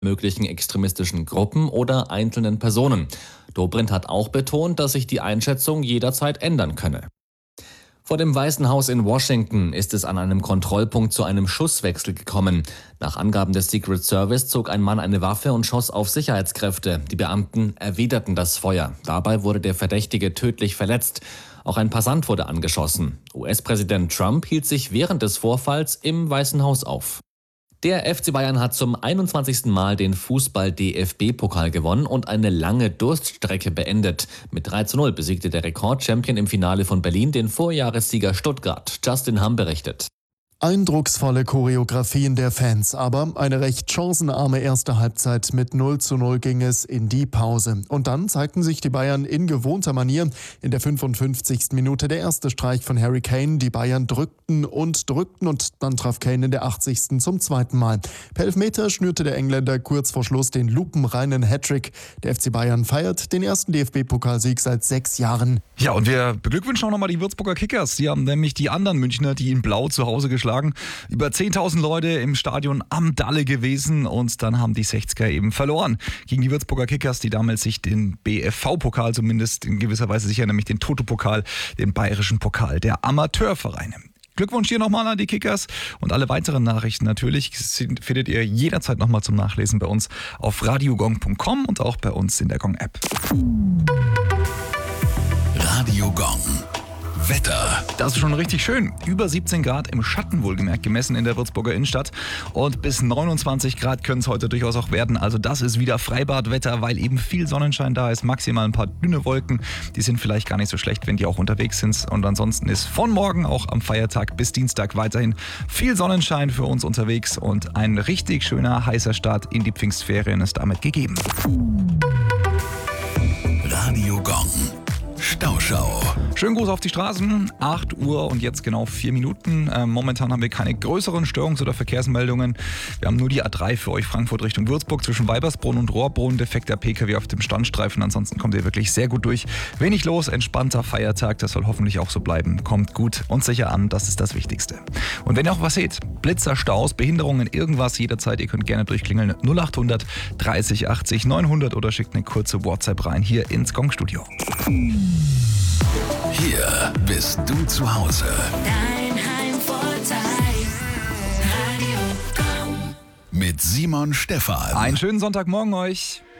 möglichen extremistischen Gruppen oder einzelnen Personen. Dobrindt hat auch betont, dass sich die Einschätzung jederzeit ändern könne. Vor dem Weißen Haus in Washington ist es an einem Kontrollpunkt zu einem Schusswechsel gekommen. Nach Angaben des Secret Service zog ein Mann eine Waffe und schoss auf Sicherheitskräfte. Die Beamten erwiderten das Feuer. Dabei wurde der Verdächtige tödlich verletzt. Auch ein Passant wurde angeschossen. US-Präsident Trump hielt sich während des Vorfalls im Weißen Haus auf. Der FC Bayern hat zum 21. Mal den Fußball-DFB-Pokal gewonnen und eine lange Durststrecke beendet. Mit 3:0 besiegte der Rekordchampion im Finale von Berlin den Vorjahressieger Stuttgart. Justin Hamm berichtet. Eindrucksvolle Choreografien der Fans, aber eine recht chancenarme erste Halbzeit. Mit 0:0 ging es in die Pause. Und dann zeigten sich die Bayern in gewohnter Manier. In der 55. Minute der erste Streich von Harry Kane. Die Bayern drückten und dann traf Kane in der 80. zum zweiten Mal. Per Elfmeter schnürte der Engländer kurz vor Schluss den lupenreinen Hattrick. Der FC Bayern feiert den ersten DFB-Pokalsieg seit 6 Jahren. Ja, und wir beglückwünschen auch nochmal die Würzburger Kickers. Die haben nämlich die anderen Münchner, die in Blau zu Hause geschlagen. Über 10.000 Leute im Stadion am Dalle gewesen und dann haben die 60er eben verloren gegen die Würzburger Kickers, die damals sich den BFV-Pokal zumindest in gewisser Weise sichern, nämlich den Toto-Pokal, den bayerischen Pokal der Amateurvereine. Glückwunsch hier nochmal an die Kickers und alle weiteren Nachrichten natürlich findet ihr jederzeit nochmal zum Nachlesen bei uns auf radiogong.com und auch bei uns in der Gong-App. Radio Gong. Wetter. Das ist schon richtig schön. Über 17 Grad im Schatten wohlgemerkt gemessen in der Würzburger Innenstadt. Und bis 29 Grad können es heute durchaus auch werden. Also das ist wieder Freibadwetter, weil eben viel Sonnenschein da ist. Maximal ein paar dünne Wolken. Die sind vielleicht gar nicht so schlecht, wenn die auch unterwegs sind. Und ansonsten ist von morgen auch am Feiertag bis Dienstag weiterhin viel Sonnenschein für uns unterwegs. Und ein richtig schöner, heißer Start in die Pfingstferien ist damit gegeben. Radio Gong. Stauschau. Schönen Gruß auf die Straßen, 8 Uhr und jetzt genau 4 Minuten. Momentan haben wir keine größeren Störungs- oder Verkehrsmeldungen. Wir haben nur die A3 für euch Frankfurt Richtung Würzburg zwischen Weibersbrunn und Rohrbrunn. Defekter PKW auf dem Standstreifen, ansonsten kommt ihr wirklich sehr gut durch. Wenig los, entspannter Feiertag, das soll hoffentlich auch so bleiben. Kommt gut und sicher an, das ist das Wichtigste. Und wenn ihr auch was seht, Blitzer, Staus, Behinderungen, irgendwas, jederzeit, ihr könnt gerne durchklingeln. 0800 30 80 900 oder schickt eine kurze WhatsApp rein hier ins Gong-Studio. Hier bist du zu Hause. Dein Heimvorteil. Radio Gong. Mit Simon Stephan. Einen schönen Sonntagmorgen euch.